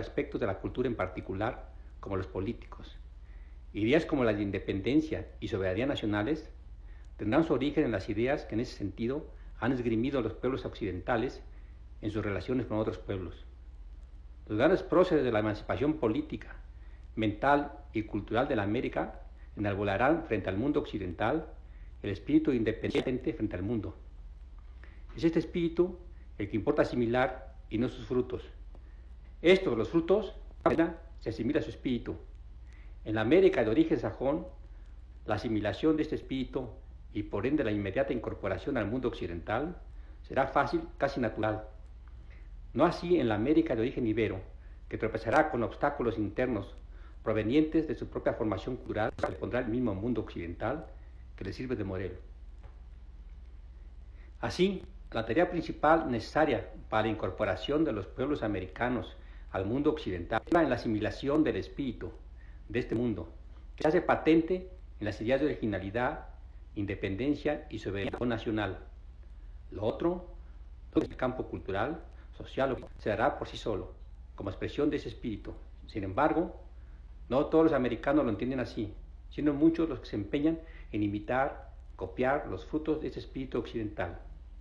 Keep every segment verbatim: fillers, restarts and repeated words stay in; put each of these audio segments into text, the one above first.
aspectos de la cultura en particular, como los políticos. Ideas como las de independencia y soberanía nacionales tendrán su origen en las ideas que en ese sentido han esgrimido los pueblos occidentales en sus relaciones con otros pueblos. Los grandes próceres de la emancipación política, mental y cultural de la América enarbolarán frente al mundo occidental el espíritu independiente frente al mundo. Es este espíritu el que importa asimilar y no sus frutos. Estos, los frutos, se asimila a su espíritu. En la América de origen sajón, la asimilación de este espíritu y por ende la inmediata incorporación al mundo occidental será fácil, casi natural. No así en la América de origen ibero, que tropezará con obstáculos internos provenientes de su propia formación cultural que le pondrá el mismo mundo occidental que le sirve de modelo. Así, la tarea principal necesaria para la incorporación de los pueblos americanos al mundo occidental está en la asimilación del espíritu de este mundo, que se hace patente en las ideas de originalidad, independencia y soberanía nacional. Lo otro, todo el campo cultural, social, se dará por sí solo, como expresión de ese espíritu. Sin embargo, no todos los americanos lo entienden así, siendo muchos los que se empeñan en imitar, copiar los frutos de ese espíritu occidental.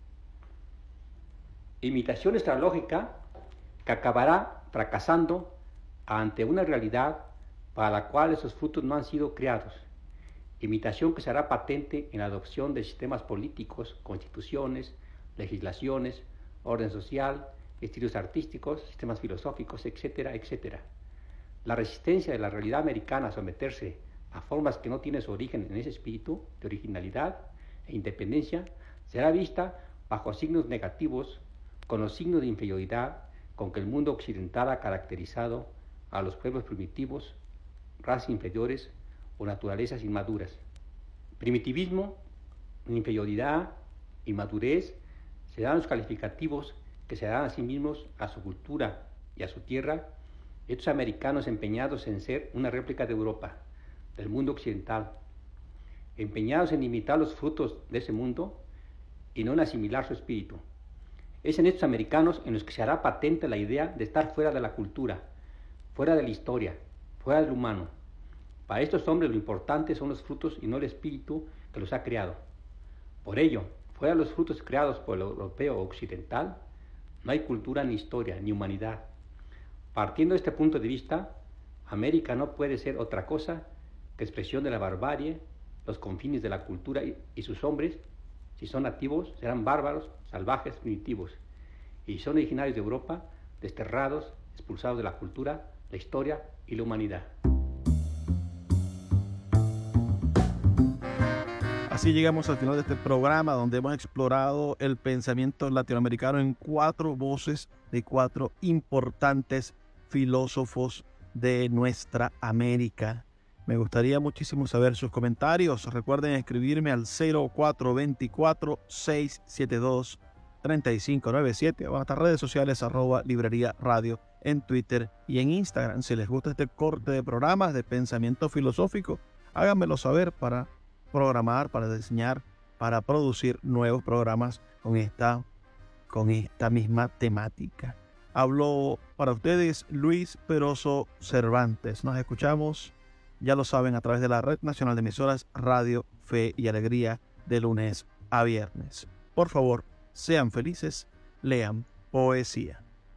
Imitación estralógica que acabará fracasando ante una realidad para la cual esos frutos no han sido creados. Imitación que será patente en la adopción de sistemas políticos, constituciones, legislaciones, orden social, estilos artísticos, sistemas filosóficos, etcétera, etcétera. La resistencia de la realidad americana a someterse a formas que no tienen su origen en ese espíritu de originalidad e independencia será vista bajo signos negativos, con los signos de inferioridad con que el mundo occidental ha caracterizado a los pueblos primitivos, razas inferiores o naturalezas inmaduras. Primitivismo, inferioridad, inmadurez serán los calificativos que se dan a sí mismos a su cultura y a su tierra, estos americanos empeñados en ser una réplica de Europa, del mundo occidental, empeñados en imitar los frutos de ese mundo y no en asimilar su espíritu. Es en estos americanos en los que se hará patente la idea de estar fuera de la cultura, fuera de la historia, fuera del humano. Para estos hombres lo importante son los frutos y no el espíritu que los ha creado. Por ello, fuera de los frutos creados por el europeo occidental, no hay cultura ni historia ni humanidad. Partiendo de este punto de vista, América no puede ser otra cosa que expresión de la barbarie, los confines de la cultura y, y sus hombres, si son nativos, serán bárbaros, salvajes, primitivos, y si son originarios de Europa, desterrados, expulsados de la cultura, la historia y la humanidad. Así llegamos al final de este programa donde hemos explorado el pensamiento latinoamericano en cuatro voces de cuatro importantes filósofos de nuestra América. Me gustaría muchísimo saber sus comentarios. Recuerden escribirme al cero cuatro dos cuatro, seis siete dos, tres cinco nueve siete o a nuestras redes sociales arroba librería radio en Twitter y en Instagram. Si les gusta este corte de programas de pensamiento filosófico, háganmelo saber para programar, para diseñar, para producir nuevos programas con esta, con esta misma temática. Hablo para ustedes Luis Peroso Cervantes. Nos escuchamos, ya lo saben, a través de la Red Nacional de Emisoras Radio Fe y Alegría de lunes a viernes. Por favor, sean felices, lean poesía.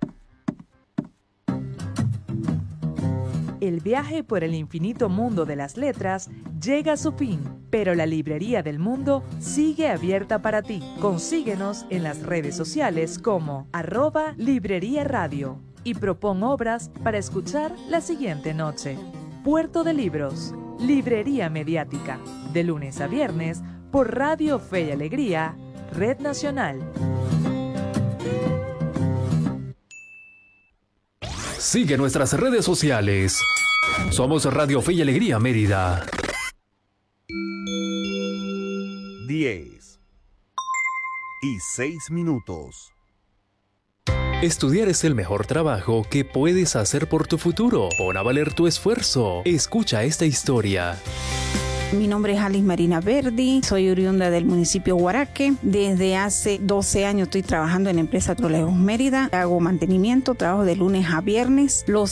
El viaje por el infinito mundo de las letras llega a su fin, pero la Librería del Mundo sigue abierta para ti. Consíguenos en las redes sociales como arroba Librería Radio y propon obras para escuchar la siguiente noche. Puerto de Libros, Librería Mediática, de lunes a viernes por Radio Fe y Alegría, Red Nacional. Sigue nuestras redes sociales. Somos Radio Fe y Alegría Mérida. diez y seis minutos. Estudiar es el mejor trabajo que puedes hacer por tu futuro. Pon a valer tu esfuerzo. Escucha esta historia. Mi nombre es Alice Marina Verdi, soy oriunda del municipio Guaraque. Desde hace doce años estoy trabajando en la empresa Trolejos Mérida. Hago mantenimiento, trabajo de lunes a viernes. Los